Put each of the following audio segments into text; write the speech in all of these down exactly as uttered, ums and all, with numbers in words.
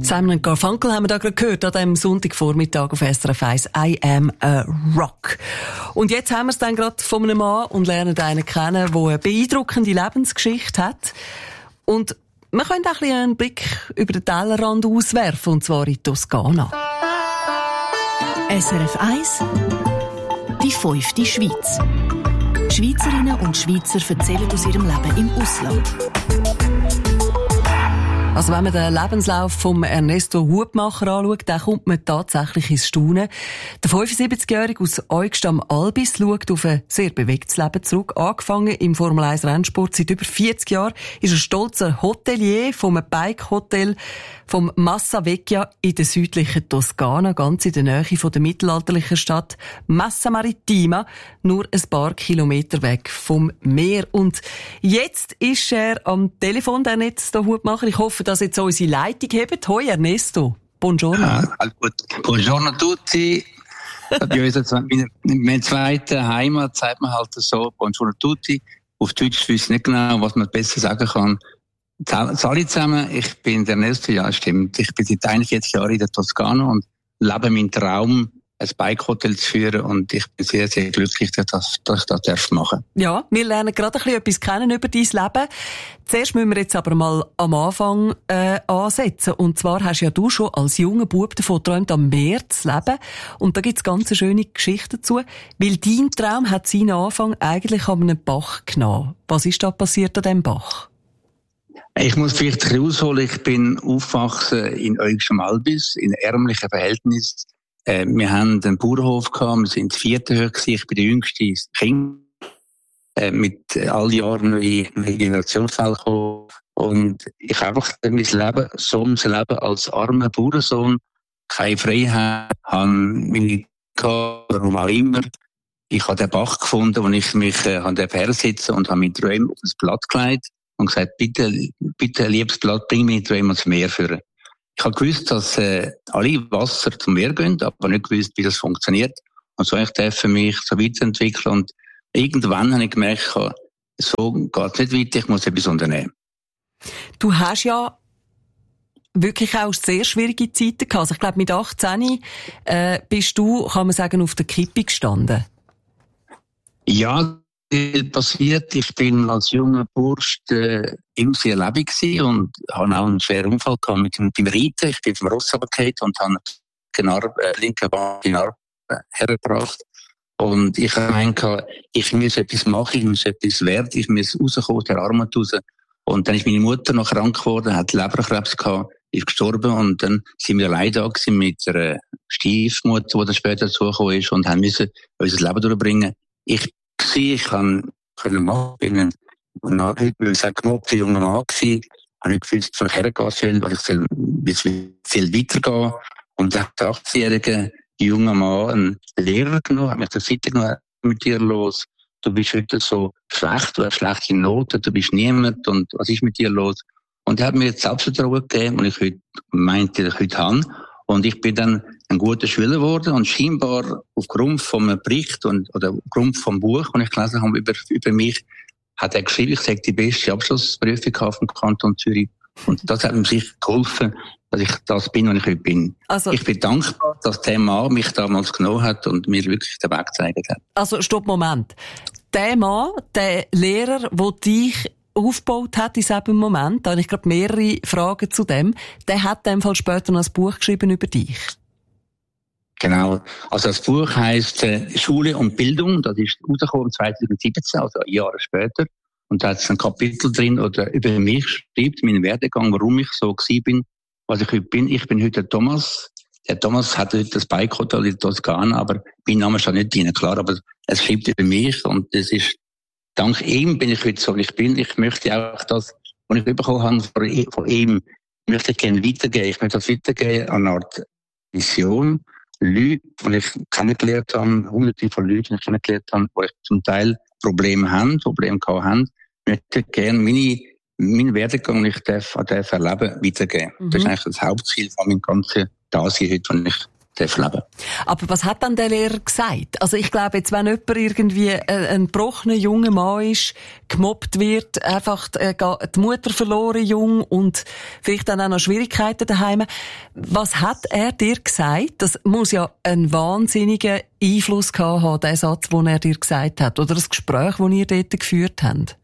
Simon und Garfunkel haben wir da gerade gehört, an diesem Sonntagvormittag auf S R F eins, I Am a Rock. Und jetzt haben wir es dann gerade von einem Mann und lernen einen kennen, der eine beeindruckende Lebensgeschichte hat. Und wir können auch ein bisschen einen Blick über den Tellerrand auswerfen, und zwar in die Toskana. S R F eins, die fünfte Schweiz. Schweizerinnen und Schweizer erzählen aus ihrem Leben im Ausland. Also wenn man den Lebenslauf vom Ernesto Hubmacher anschaut, dann kommt man tatsächlich ins Staunen. Der fünfundsiebzigjährige aus Eugst am Albis schaut auf ein sehr bewegtes Leben zurück. Angefangen im Formel eins Rennsport seit über vierzig Jahren ist er stolzer Hotelier vom Bike-Hotel vom Massa Vecchia in der südlichen Toskana, ganz in der Nähe von der mittelalterlichen Stadt Massa Marittima, nur ein paar Kilometer weg vom Meer. Und jetzt ist er am Telefon, der Ernesto Hubmacher. Ich hoffe, dass jetzt unsere Leitung hebt. Hoi Ernesto, buongiorno. Ah, buongiorno a tutti. Bei uns in meiner zweiten Heimat sagt man halt so, buongiorno a tutti. Auf Deutsch weiß ich nicht genau, was man besser sagen kann. Alle zusammen, ich bin der Ernesto, ja stimmt. Ich bin seit einundvierzig Jahren in der Toskana und lebe meinen Traum, ein Bike-Hotel zu führen, und ich bin sehr, sehr glücklich, dass, dass ich das darf machen. Ja, wir lernen gerade ein bisschen etwas kennen über dein Leben. Zuerst müssen wir jetzt aber mal am Anfang äh, ansetzen. Und zwar hast ja du schon als junger Bub davon geträumt, am Meer zu leben. Und da gibt's ganz eine schöne Geschichte dazu. Weil dein Traum hat seinen Anfang eigentlich an einem Bach genommen. Was ist da passiert an diesem Bach? Ich muss vielleicht ein bisschen ausholen. Ich bin aufgewachsen in Eugst am Albis, in ärmlichen Verhältnissen. Äh, wir haben einen Bauernhof gehabt, wir sind Vierte hoch gewesen. Ich bin der jüngste Kind. Äh, mit all Jahren neue, neue Generationsfälle gekommen. Und ich habe einfach mein Leben, so ein Leben als armer Bauernsohn, keine Freiheit, habe meine gehabt, warum auch immer. Ich habe den Bach gefunden, wo ich mich äh, an der Fähre sitze und habe meine Träume auf das Blatt gelegt und gesagt, bitte, bitte, liebes Blatt, bring meine Träume ans Meer führen. Ich habe gewusst, dass äh, alle Wasser zum Meer gehen, aber nicht gewusst, wie das funktioniert. Und so habe ich für mich so weiterentwickeln. Und irgendwann habe ich gemerkt, so geht es nicht weiter, ich muss etwas unternehmen. Du hast ja wirklich auch sehr schwierige Zeiten gehabt. Also ich glaube, mit achtzehn äh, bist du, kann man sagen, auf der Kippe gestanden. Ja, passiert. Ich bin als junger Bursch äh, immer sehr lebendig gewesen und habe auch einen schweren Unfall gehabt mit dem, beim Reiten. Ich bin vom Ross runtergefallen und habe den Arm, äh, linken Bein in den Arm äh, hergebracht. Und ich habe gemeint, ich muss etwas machen, ich muss etwas werden, ich muss rauskommen, der Arm raus. Und dann ist meine Mutter noch krank geworden, hat Leberkrebs gehabt, ist gestorben, und dann sind wir allein da gewesen mit einer Stiefmutter, die dann später dazugekommen ist, und haben müssen unser Leben durchbringen. Ich Ich kann, können machen, bin ein, ich will sagen, gemobter junger Mann gewesen, habe ich gewusst, wo ich hergehen soll, weil ich soll, wie es viel weitergehen. Und der achtzehnjährige junger Mann, einen Lehrer genommen, hat mich zur Seite genommen, mit dir los. Du bist heute so schlecht, du hast schlechte Noten, du bist niemand, und was ist mit dir los? Und er hat mir jetzt Selbstvertrauen gegeben, und ich heute meinte, ich heute habe. Und ich bin dann ein guter Schüler geworden, und scheinbar aufgrund von einem Bericht und, oder aufgrund vom Buch, das ich gelesen habe über, über mich, hat er geschrieben, ich sage die beste Abschlussprüfung auf dem Kanton Zürich. Und das hat mir sicher geholfen, dass ich das bin, was ich heute bin. Also, ich bin dankbar, dass der Mann mich damals genommen hat und mir wirklich den Weg gezeigt hat. Also, stopp, Moment. Der Mann, der Lehrer, der dich aufgebaut hat in diesem Moment, da habe ich gerade mehrere Fragen zu dem, der hat in dem Fall später noch ein Buch geschrieben über dich. Genau. Also das Buch heisst äh, Schule und Bildung, das ist rausgekommen zweitausendsiebzehn, also Jahre später. Und da hat es ein Kapitel drin, oder über mich schreibt, meinen Werdegang, warum ich so gewesen bin, was ich heute bin. Ich bin heute der Thomas. Der Thomas hat heute das Bike-Hotel in Toskana, aber mein Name steht nicht drin, klar, aber es schreibt über mich, und das ist, dank ihm bin ich heute so, wie ich bin. Ich möchte auch das, was ich bekommen habe von ihm, möchte ich gerne weitergeben. Ich möchte das weitergeben an eine Art Vision. Leute, die ich kennengelernt habe, hunderte von Leuten, die ich kennengelernt habe, die zum Teil Probleme haben, Probleme gehabt haben, möchte ich gerne meine, meinen Werdegang, den ich darf, darf erleben, weitergeben. Mhm. Das ist eigentlich das Hauptziel von meinem ganzen Dasein heute, wenn ich leben. Aber was hat dann der Lehrer gesagt? Also ich glaube, jetzt, wenn jemand irgendwie ein, ein gebrochener junger Mann ist, gemobbt wird, einfach die, die Mutter verloren jung und vielleicht dann auch noch Schwierigkeiten daheim. Was hat er dir gesagt? Das muss ja einen wahnsinnigen Einfluss gehabt haben, der Satz, den er dir gesagt hat, oder das Gespräch, das ihr dort geführt habt.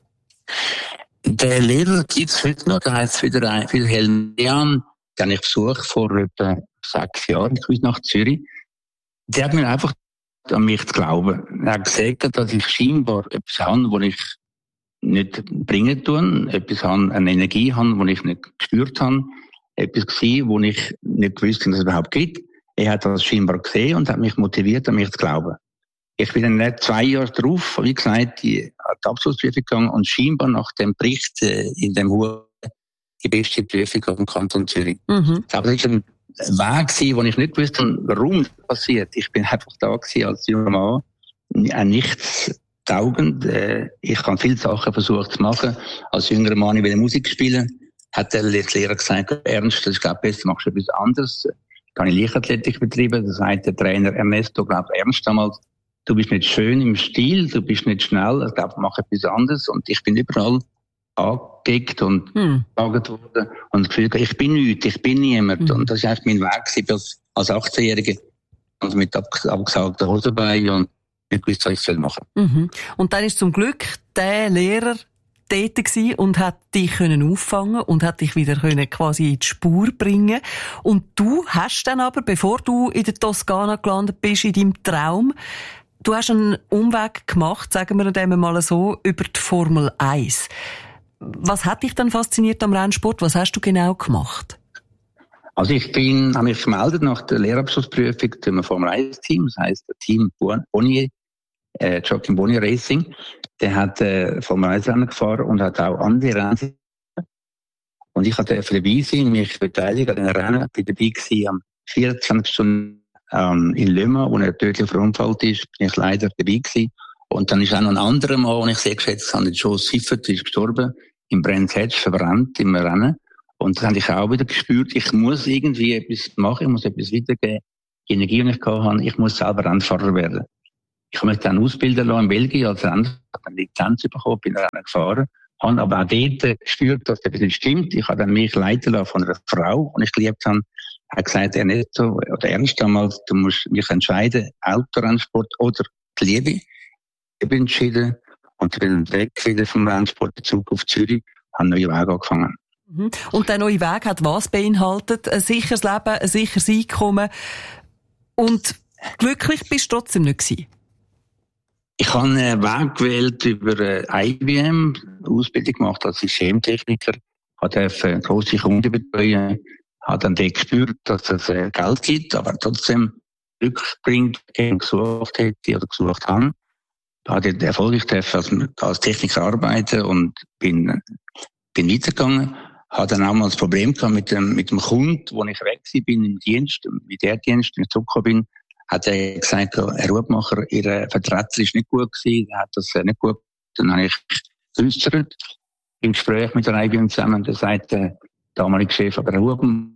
Der Lehrer gibt's heute noch, der heisst wieder ein Wilhelm Dean, den ich besucht vor etwa sechs Jahren, ich weiß nach Zürich. Der hat mir einfach an mich zu glauben. Er hat gesagt, dass ich scheinbar etwas habe, was ich nicht bringen tun, etwas habe, eine Energie habe, die ich nicht gespürt habe, etwas gesehen, wo ich nicht gewusst habe, dass es überhaupt gibt. Er hat das scheinbar gesehen und hat mich motiviert, an mich zu glauben. Ich bin dann nicht zwei Jahre drauf, wie gesagt, die, die Abschlussprüfung gegangen und scheinbar nach dem Bericht äh, in dem Hu die beste Prüfung auf dem Kanton Zürich. Mhm. Aber das war ein Weg gewesen, wo ich nicht wusste, warum das passiert. Ich bin einfach da gewesen als junger Mann, ein nichts taugend. Äh, ich habe viele Sachen versucht zu machen. Als jüngerer Mann, ich will Musik spielen, hat der Lehrer gesagt, Ernst, das ist, glaube ich, besser, machst du etwas anderes. Dann habe ich Leichtathletik betrieben. Das sagt der Trainer Ernesto, glaube ich, Ernst damals, du bist nicht schön im Stil, du bist nicht schnell, ich glaube, mach etwas anderes. Und ich bin überall angeguckt und hm. gefragt worden und das Gefühl, ich bin nichts, ich bin niemand. Hm. Und das war eigentlich mein Weg als, als achtzehnjähriger. Also mit abgesagten Hosenbeinen und nicht gewusst, was ich machen soll. Mhm. Und dann ist zum Glück der Lehrer dort gewesen und hat dich können auffangen und hat dich wieder können quasi in die Spur bringen. Und du hast dann aber, bevor du in der Toskana gelandet bist, in deinem Traum, du hast einen Umweg gemacht, sagen wir dem mal so, über die Formel eins. Was hat dich dann fasziniert am Rennsport? Was hast du genau gemacht? Also ich bin, habe mich gemeldet nach der Lehrabschlussprüfung zum Formel eins Team, das heisst das Team Bonnier, äh, Joachim Bonnier Racing. Der hat äh, Formel eins Rennen gefahren und hat auch andere Rennen. Und ich hatte dabei sein, mich beteiligen an den Rennen. Ich bin dabei gewesen am vierundzwanzig Stunden ähm, in Le Mans, wo er tödlich verunfallt ist, bin ich leider dabei gewesen. Und dann ist auch noch ein anderer Mann, den ich sehr geschätzt habe, Joe Siffert, ist gestorben, im Brands Hatch, verbrannt im Rennen. Und das habe ich auch wieder gespürt, ich muss irgendwie etwas machen, ich muss etwas weitergeben. Die Energie, die ich hatte, ich muss selber Rennfahrer werden. Ich habe mich dann ausbilden lassen in Belgien als Rennfahrer, habe eine Lizenz bekommen, bin Rennen gefahren, habe aber auch dort gespürt, dass das nicht stimmt. Ich habe dann mich leiten lassen von einer Frau, die ich geliebt habe. Er hat gesagt, Ernesto, oder Ernst damals, du musst mich entscheiden, Autorennsport oder die Liebe. Ich bin entschieden und ich bin weg wieder vom Rennsport, Zug auf Zürich, habe einen neuen Weg angefangen. Und der neue Weg hat was beinhaltet? Ein sicheres Leben, ein sicheres Einkommen. Und glücklich bist du trotzdem nicht gewesen? Ich habe einen Weg gewählt über I B M, eine Ausbildung gemacht als Systemtechniker, durfte grosse Kunden betreuen, habe dann dort gespürt, dass es Geld gibt, aber trotzdem Glück bringt, gesucht hätte oder gesucht habe. Ich habe dort erfolgreich als, als Techniker arbeiten und bin, bin weitergegangen. Habe dann auch mal das Problem gehabt mit dem, mit dem Kunden, wo ich weg bin im Dienst, im Militärdienst, wenn ich zurückgekommen bin, hat er gesagt, Herr Hubmacher, Ihr Vertreter ist nicht gut gewesen, er hat das nicht gut gemacht. Dann habe ich geäussert, im Gespräch mit der I B M zusammen, da sagt der damalige Chef, aber Herr Hubmacher.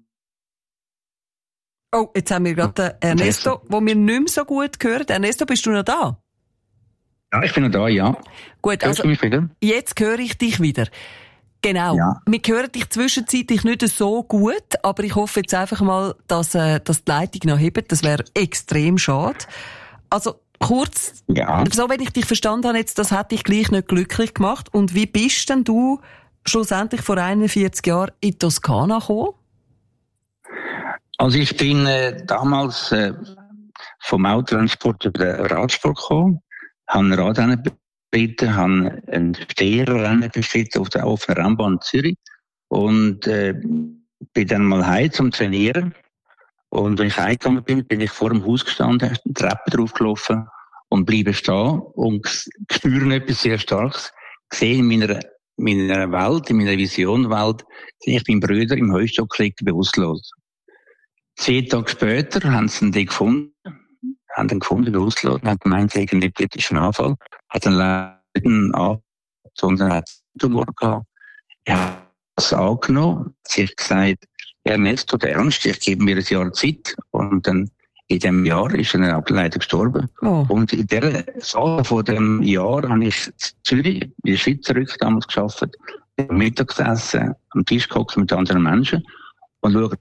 Oh, jetzt haben wir gerade Ernesto, wo wir nicht mehr so gut hören. Ernesto, bist du noch da? Ja, ich bin noch da, ja. Gut, also, mich wieder? Jetzt höre ich dich wieder. Genau. Ja. Wir hören dich zwischenzeitlich nicht so gut, aber ich hoffe jetzt einfach mal, dass, äh, dass die Leitung noch hebt. Das wäre extrem schade. Also, kurz, ja. So, wenn ich dich verstanden habe, jetzt, das hat dich gleich nicht glücklich gemacht. Und wie bist denn du schlussendlich vor einundvierzig Jahren in die Toskana gekommen? Also, ich bin äh, damals äh, vom Autotransport über den Radsport gekommen, habe ein Radrennen bestritten, habe ein Steherrennen bestritten auf der offenen Rennbahn Zürich und äh, bin dann mal heim zum Trainieren. Und wenn ich heimgegangen bin, bin ich vor dem Haus gestanden, die Treppe draufgelaufen und bleibe stehen und spüre etwas sehr Starkes. Ich sehe in meiner, meiner Welt, in meiner Visionwelt, sehe ich meinen Bruder im Heustock liegen, bewusstlos. Zehn Tage später haben sie ihn gefunden, haben ihn gefunden, bewusstlos, und haben gemeint, sie hätten einen epileptischen Anfall, hat einen Leiden an, sondern hat einen Tumor gehabt. Er hat es angenommen, sich gesagt, Ernesto, der Ernst, ich gebe mir ein Jahr Zeit. Und dann in diesem Jahr ist er leider gestorben. Oh. Und in dieser Phase von dem Jahr habe ich in Zürich, in der Schweiz zurück damals gearbeitet, Mittagessen, am Tisch gehockt mit anderen Menschen und schaue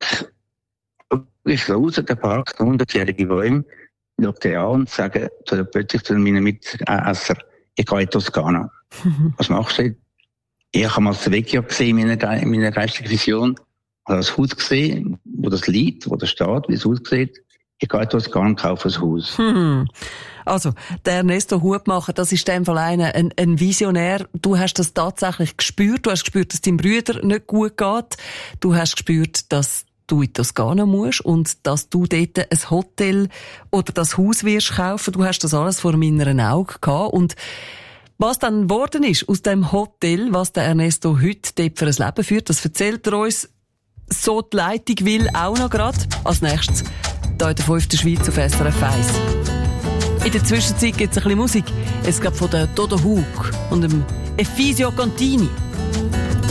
ich raus, der Park, hundertjährige Bäume, schaue den an und sage zu plötzlich zu meinen Mitessern, ich gehe in Toskana. Was machst du? Ich habe mal das Vecchio gesehen in meiner, in meiner geistigen Vision, habe das Haus gesehen, wo das liegt, wo das steht, wie es aussieht. Ich gehe in Toskana und kaufe ein Haus. Hm. Also, der Ernesto Hubmacher, das ist in dem Fall einer, ein, ein Visionär. Du hast das tatsächlich gespürt. Du hast gespürt, dass es deinem Bruder nicht gut geht. Du hast gespürt, dass du in Toskana musst und dass du dort ein Hotel oder das Haus wirst kaufen. Du hast das alles vor meinen Augen gehabt. Und was dann geworden ist aus dem Hotel, was der Ernesto heute dort für ein Leben führt, das erzählt er uns. So die Leitung will auch noch gerade. Als nächstes hier in der fünften Schweiz auf S R F eins. In der Zwischenzeit gibt es ein bisschen Musik. Es gab von der Dodo Hug und dem Efisio Contini.